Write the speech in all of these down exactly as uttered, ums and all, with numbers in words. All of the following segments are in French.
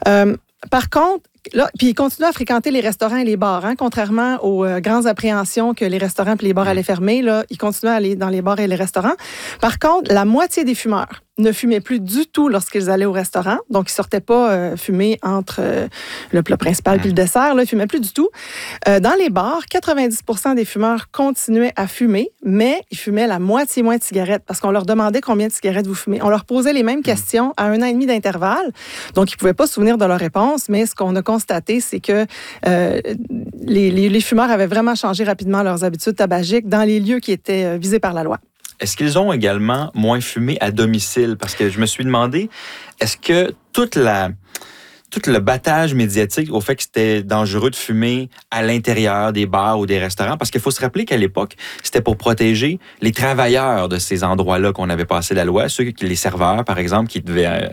Euh, par contre, là, puis ils continuent à fréquenter les restaurants et les bars, hein, contrairement aux euh, grandes appréhensions que les restaurants et les bars allaient fermer. Là, ils continuent à aller dans les bars et les restaurants. Par contre, la moitié des fumeurs ne fumaient plus du tout lorsqu'ils allaient au restaurant. Donc, ils ne sortaient pas euh, fumer entre euh, le plat principal puis le dessert. Là, ils ne fumaient plus du tout. Euh, dans les bars, quatre-vingt-dix pour cent des fumeurs continuaient à fumer, mais ils fumaient la moitié moins de cigarettes parce qu'on leur demandait combien de cigarettes vous fumez. On leur posait les mêmes questions à un an et demi d'intervalle. Donc, ils ne pouvaient pas se souvenir de leur réponse, mais ce qu'on a constaté, c'est que euh, les, les, les fumeurs avaient vraiment changé rapidement leurs habitudes tabagiques dans les lieux qui étaient visés par la loi. Est-ce qu'ils ont également moins fumé à domicile? Parce que je me suis demandé, est-ce que toute la, tout le battage médiatique au fait que c'était dangereux de fumer à l'intérieur des bars ou des restaurants, parce qu'il faut se rappeler qu'à l'époque, c'était pour protéger les travailleurs de ces endroits-là qu'on avait passé la loi, ceux qui, les serveurs, par exemple, qui devaient euh,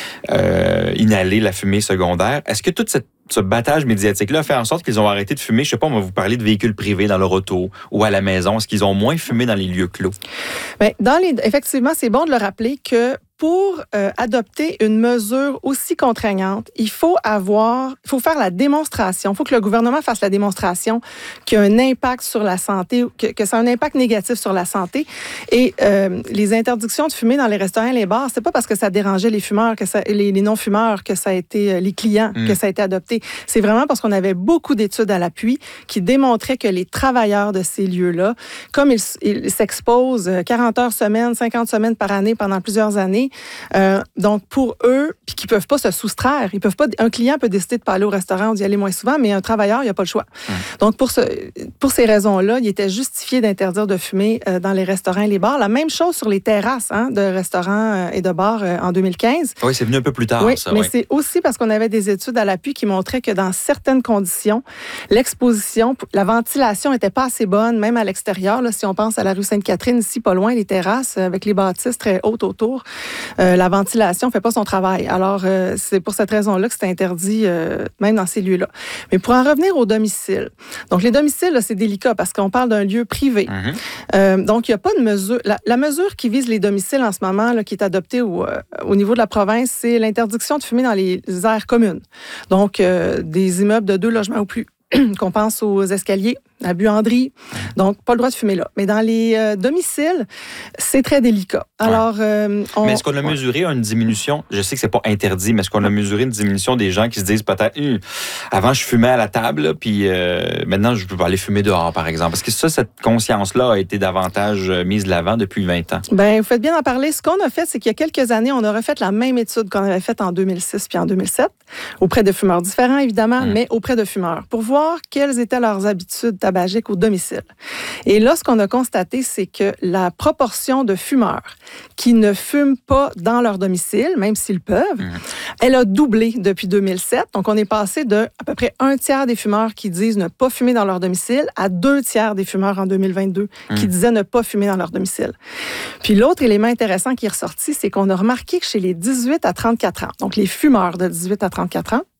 euh, inhaler la fumée secondaire. Est-ce que toute cette ce battage médiatique-là a fait en sorte qu'ils ont arrêté de fumer? Je sais pas, on va vous parler de véhicules privés dans leur auto ou à la maison. Est-ce qu'ils ont moins fumé dans les lieux clos? Bien, dans les, effectivement, c'est bon de le rappeler que pour euh, adopter une mesure aussi contraignante, il faut avoir, il faut faire la démonstration, il faut que le gouvernement fasse la démonstration qu'il y a un impact sur la santé, que, que ça a un impact négatif sur la santé. Et euh, les interdictions de fumer dans les restaurants et les bars, c'est pas parce que ça dérangeait les fumeurs, que ça, les, les non-fumeurs, que ça a été, les clients, mmh. que ça a été adopté. C'est vraiment parce qu'on avait beaucoup d'études à l'appui qui démontraient que les travailleurs de ces lieux-là, comme ils, ils s'exposent quarante heures semaine, cinquante semaines par année pendant plusieurs années, Euh, donc, pour eux, puis qu'ils ne peuvent pas se soustraire, ils peuvent pas, un client peut décider de ne pas aller au restaurant ou d'y aller moins souvent, mais un travailleur, il n'a pas le choix. Mmh. Donc, pour, ce, pour ces raisons-là, il était justifié d'interdire de fumer euh, dans les restaurants et les bars. La même chose sur les terrasses hein, de restaurants euh, et de bars euh, en deux mille quinze. Oui, c'est venu un peu plus tard, oui, ça. Mais oui. c'est aussi parce qu'on avait des études à l'appui qui montraient que dans certaines conditions, l'exposition, la ventilation n'était pas assez bonne, même à l'extérieur. Là, si on pense à la rue Sainte-Catherine, ici, pas loin, les terrasses, avec les bâtisses très hautes autour, Euh, la ventilation ne fait pas son travail. Alors, euh, c'est pour cette raison-là que c'est interdit, euh, même dans ces lieux-là. Mais pour en revenir au domicile. Donc, les domiciles, là, c'est délicat parce qu'on parle d'un lieu privé. Mm-hmm. Euh, donc, il n'y a pas de mesure. La, la mesure qui vise les domiciles en ce moment, là, qui est adoptée au, euh, au niveau de la province, c'est l'interdiction de fumer dans les aires communes. Donc, euh, des immeubles de deux logements ou plus. Qu'on pense aux escaliers, à la buanderie. Donc, pas le droit de fumer là. Mais dans les euh, domiciles, c'est très délicat. Alors, ouais. euh, on... Mais est-ce qu'on a mesuré une diminution? Je sais que c'est pas interdit, mais est-ce qu'on a mesuré une diminution des gens qui se disent peut-être hm, avant, je fumais à la table, là, puis euh, maintenant, je peux aller fumer dehors, par exemple. Est-ce que ça, cette conscience-là a été davantage mise de l'avant depuis vingt ans? Bien, vous faites bien d'en parler. Ce qu'on a fait, c'est qu'il y a quelques années, on a refait la même étude qu'on avait faite en deux mille six puis en deux mille sept, auprès de fumeurs différents, évidemment, mmh. mais auprès de fumeurs, pour voir quelles étaient leurs habitudes tabagiques au domicile. Et là, ce qu'on a constaté, c'est que la proportion de fumeurs qui ne fument pas dans leur domicile, même s'ils peuvent, mmh. elle a doublé depuis deux mille sept. Donc, on est passé de à peu près un tiers des fumeurs qui disent ne pas fumer dans leur domicile à deux tiers des fumeurs en deux mille vingt-deux mmh. qui disaient ne pas fumer dans leur domicile. Puis l'autre élément intéressant qui est ressorti, c'est qu'on a remarqué que chez les dix-huit à trente-quatre ans, donc les fumeurs de dix-huit à trente-quatre ans,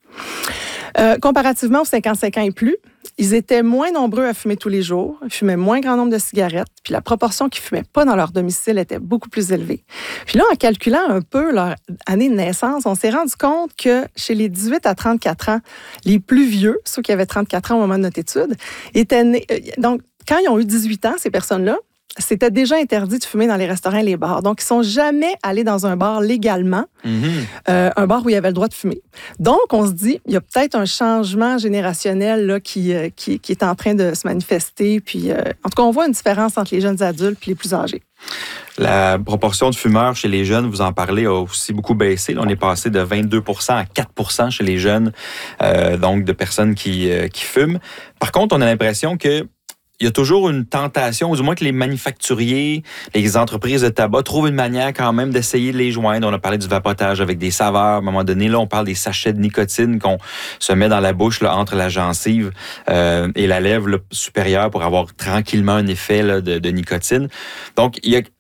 Euh, comparativement aux cinquante-cinq ans et plus, ils étaient moins nombreux à fumer tous les jours, ils fumaient moins grand nombre de cigarettes, puis la proportion qui ne fumaient pas dans leur domicile était beaucoup plus élevée. Puis là, en calculant un peu leur année de naissance, on s'est rendu compte que chez les dix-huit à trente-quatre ans, les plus vieux, ceux qui avaient trente-quatre ans au moment de notre étude, étaient nés... Donc, quand ils ont eu dix-huit ans, ces personnes-là, c'était déjà interdit de fumer dans les restaurants et les bars. Donc, ils ne sont jamais allés dans un bar légalement, mm-hmm. euh, un bar où il y avait le droit de fumer. Donc, on se dit, il y a peut-être un changement générationnel là, qui, euh, qui, qui est en train de se manifester. Puis, euh, en tout cas, on voit une différence entre les jeunes adultes et les plus âgés. La proportion de fumeurs chez les jeunes, vous en parlez, a aussi beaucoup baissé. Là, on est passé de vingt-deux pour cent à quatre pour cent chez les jeunes, euh, donc de personnes qui, euh, qui fument. Par contre, on a l'impression que il y a toujours une tentation, ou du moins que les manufacturiers, les entreprises de tabac trouvent une manière quand même d'essayer de les joindre. On a parlé du vapotage avec des saveurs. À un moment donné, là, on parle des sachets de nicotine qu'on se met dans la bouche là, entre la gencive euh, et la lèvre là, supérieure pour avoir tranquillement un effet là, de, de nicotine. Donc, il y a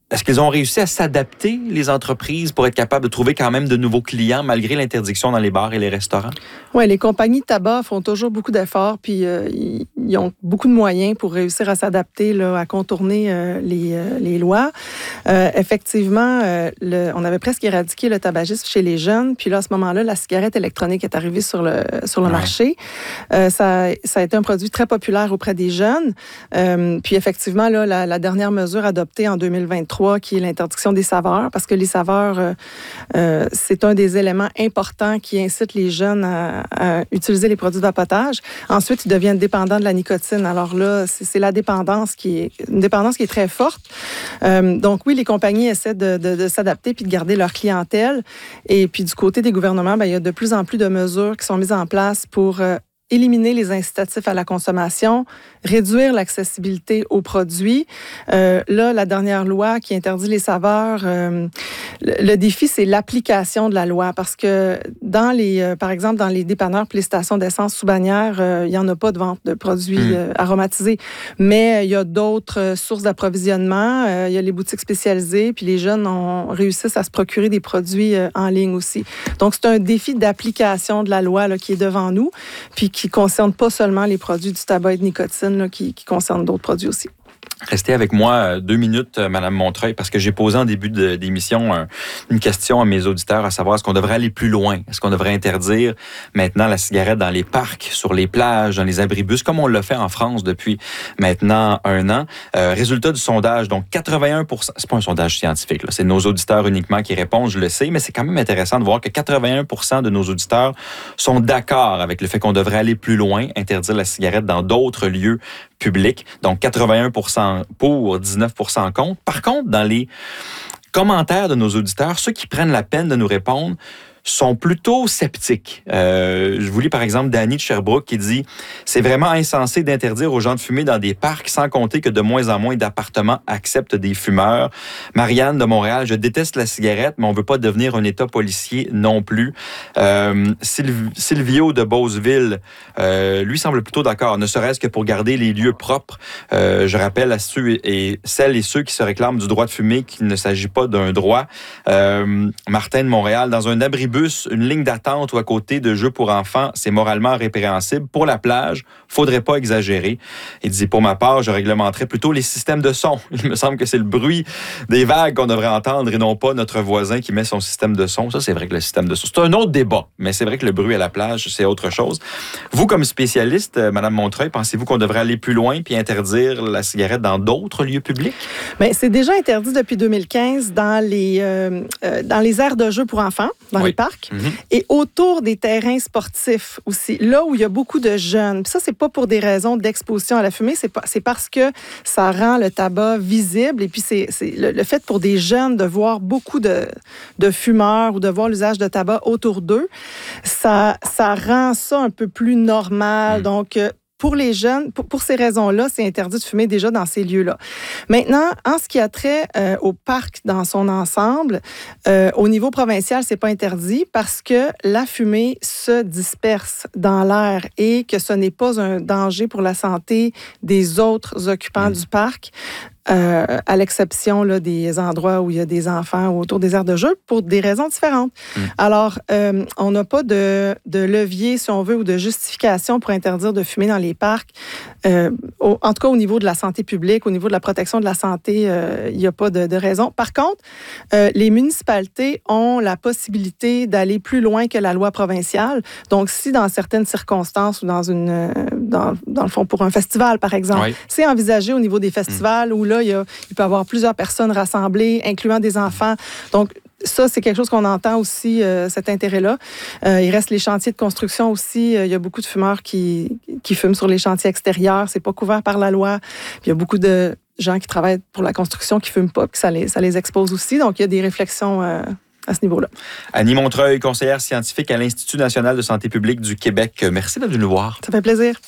est-ce qu'ils ont réussi à s'adapter, les entreprises, pour être capables de trouver quand même de nouveaux clients malgré l'interdiction dans les bars et les restaurants? Oui, les compagnies de tabac font toujours beaucoup d'efforts, puis euh, ils, ils ont beaucoup de moyens pour réussir à s'adapter, là, à contourner euh, les, euh, les lois. Euh, effectivement, euh, le, on avait presque éradiqué le tabagisme chez les jeunes, puis là, à ce moment-là, la cigarette électronique est arrivée sur le, sur le ouais. marché. Euh, ça, ça a été un produit très populaire auprès des jeunes. Euh, puis effectivement, là, la, la dernière mesure adoptée en deux mille vingt-trois, qui est l'interdiction des saveurs, parce que les saveurs, euh, euh, c'est un des éléments importants qui incite les jeunes à, à utiliser les produits de vapotage. Ensuite, ils deviennent dépendants de la nicotine. Alors là, c'est, c'est la dépendance qui est une dépendance qui est très forte. Euh, donc oui, les compagnies essaient de, de, de s'adapter puis de garder leur clientèle. Et puis du côté des gouvernements, bien, il y a de plus en plus de mesures qui sont mises en place pour euh, éliminer les incitatifs à la consommation, réduire l'accessibilité aux produits. Euh, là, la dernière loi qui interdit les saveurs, euh, le, le défi, c'est l'application de la loi, parce que dans les, euh, par exemple, dans les dépanneurs puis les stations d'essence sous bannière, euh, il n'y en a pas de vente de produits mmh. euh, aromatisés, mais il y a d'autres euh, sources d'approvisionnement. Euh, il y a les boutiques spécialisées, puis les jeunes ont réussi à se procurer des produits euh, en ligne aussi. Donc, c'est un défi d'application de la loi là, qui est devant nous, puis qui ne concerne pas seulement les produits du tabac et de nicotine, là, qui, qui concerne d'autres produits aussi. Restez avec moi deux minutes, Madame Montreuil, parce que j'ai posé en début de, d'émission un, une question à mes auditeurs, à savoir est-ce qu'on devrait aller plus loin? Est-ce qu'on devrait interdire maintenant la cigarette dans les parcs, sur les plages, dans les abribus, comme on l'a fait en France depuis maintenant un an? Euh, résultat du sondage, donc quatre-vingt-un pour cent, c'est pas un sondage scientifique, là, c'est nos auditeurs uniquement qui répondent, je le sais, mais c'est quand même intéressant de voir que quatre-vingt-un pour cent de nos auditeurs sont d'accord avec le fait qu'on devrait aller plus loin, interdire la cigarette dans d'autres lieux publics. Donc quatre-vingt-un pour cent pour, dix-neuf pour cent contre. Par contre, dans les commentaires de nos auditeurs, ceux qui prennent la peine de nous répondre sont plutôt sceptiques. Euh, je vous lis par exemple Danny de Sherbrooke qui dit « C'est vraiment insensé d'interdire aux gens de fumer dans des parcs, sans compter que de moins en moins d'appartements acceptent des fumeurs. » Marianne de Montréal, « Je déteste la cigarette, mais on ne veut pas devenir un État policier non plus. Euh, » Sylv- Silvio de Beauceville, euh, lui semble plutôt d'accord, ne serait-ce que pour garder les lieux propres. Euh, je rappelle à ceux et celles et ceux qui se réclament du droit de fumer qu'il ne s'agit pas d'un droit. Euh, Martin de Montréal, dans un abri bus, une ligne d'attente ou à côté de jeux pour enfants, c'est moralement répréhensible. Pour la plage, faudrait pas exagérer. Il dit, pour ma part, je réglementerais plutôt les systèmes de son. Il me semble que c'est le bruit des vagues qu'on devrait entendre et non pas notre voisin qui met son système de son. Ça, c'est vrai que le système de son, c'est un autre débat, mais c'est vrai que le bruit à la plage, c'est autre chose. Vous, comme spécialiste, Mme Montreuil, pensez-vous qu'on devrait aller plus loin puis interdire la cigarette dans d'autres lieux publics? Bien, c'est déjà interdit depuis deux mille quinze dans les, euh, euh, dans les aires de jeux pour enfants, dans oui. les parcs, mm-hmm. et autour des terrains sportifs aussi, là où il y a beaucoup de jeunes. Puis ça, c'est pas pour des raisons d'exposition à la fumée, c'est, pas, c'est parce que ça rend le tabac visible, et puis c'est, c'est le, le fait pour des jeunes de voir beaucoup de, de fumeurs ou de voir l'usage de tabac autour d'eux, ça, ça rend ça un peu plus normal. Mm. Donc, pour les jeunes, pour, pour ces raisons-là, c'est interdit de fumer déjà dans ces lieux-là. Maintenant, en ce qui a trait euh, au parc dans son ensemble, euh, au niveau provincial, c'est pas interdit parce que la fumée se disperse dans l'air et que ce n'est pas un danger pour la santé des autres occupants mmh. du parc. Euh, à l'exception là, des endroits où il y a des enfants ou autour des aires de jeu, pour des raisons différentes. Mmh. Alors, euh, on n'a pas de, de levier, si on veut, ou de justification pour interdire de fumer dans les parcs. Euh, au, en tout cas, au niveau de la santé publique, au niveau de la protection de la santé, euh, il n'y a pas de, de raison. Par contre, euh, les municipalités ont la possibilité d'aller plus loin que la loi provinciale. Donc, si dans certaines circonstances ou dans une, dans, dans le fond, pour un festival, par exemple, oui. c'est envisagé au niveau des festivals mmh. où là, il, y a, il peut y avoir plusieurs personnes rassemblées, incluant des enfants. Donc, ça, c'est quelque chose qu'on entend aussi, euh, cet intérêt-là. Euh, il reste les chantiers de construction aussi. Euh, il y a beaucoup de fumeurs qui, qui fument sur les chantiers extérieurs. C'est pas couvert par la loi. Puis il y a beaucoup de gens qui travaillent pour la construction qui fument pas, puis ça les, ça les expose aussi. Donc, il y a des réflexions euh, à ce niveau-là. Annie Montreuil, conseillère scientifique à l'Institut national de santé publique du Québec. Merci d'être venue nous voir. Ça fait plaisir.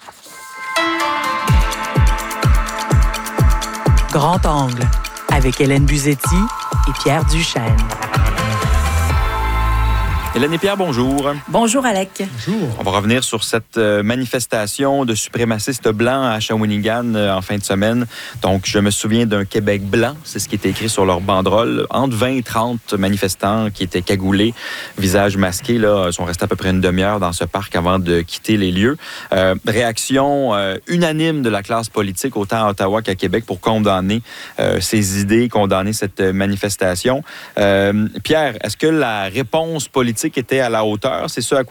Grand angle, avec Hélène Buzetti et Pierre Duchesne. Hélène et Pierre, bonjour. Bonjour, Alec. Bonjour. On va revenir sur cette manifestation de suprémacistes blancs à Shawinigan en fin de semaine. Donc, je me souviens d'un Québec blanc, c'est ce qui était écrit sur leur banderole. Entre vingt et trente manifestants qui étaient cagoulés, visage masqué, là, sont restés à peu près une demi-heure dans ce parc avant de quitter les lieux. Euh, réaction euh, unanime de la classe politique, autant à Ottawa qu'à Québec, pour condamner euh, ces idées, condamner cette manifestation. Euh, Pierre, est-ce que la réponse politique était à la hauteur? C'est ce à quoi